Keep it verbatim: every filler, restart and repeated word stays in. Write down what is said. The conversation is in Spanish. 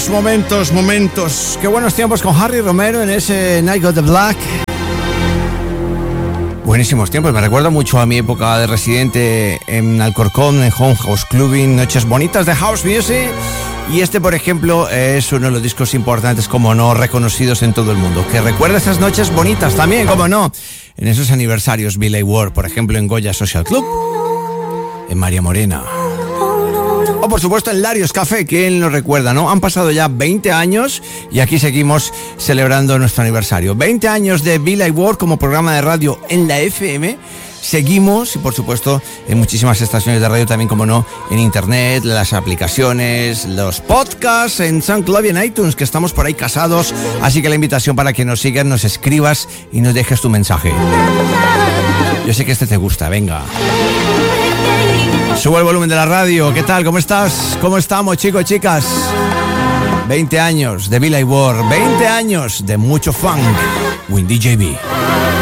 momentos, momentos. Qué buenos tiempos con Harry Romero en ese Night of the Black. Buenísimos tiempos, me recuerda mucho a mi época de residente en Alcorcón, en Home House Clubbing, noches bonitas de house music. Y este, por ejemplo, es uno de los discos importantes, como no, reconocidos en todo el mundo. Que recuerda esas noches bonitas también, como no, en esos aniversarios Billy Ward, por ejemplo, en Goya Social Club, en María Morena. O por supuesto en Larios Café, ¿quién lo recuerda, no? Han pasado ya veinte años y aquí seguimos celebrando nuestro aniversario. veinte años de Billy Ward como programa de radio en la F M. Seguimos y por supuesto en muchísimas estaciones de radio también, como no, en internet, las aplicaciones, los podcasts, en SoundCloud y en iTunes, que estamos por ahí casados. Así que la invitación para que nos sigas, nos escribas y nos dejes tu mensaje. Yo sé que este te gusta, venga. Sube el volumen de la radio. ¿Qué tal? ¿Cómo estás? ¿Cómo estamos, chicos, chicas? veinte años de Billy Ward, veinte años de mucho funk. Windy J B.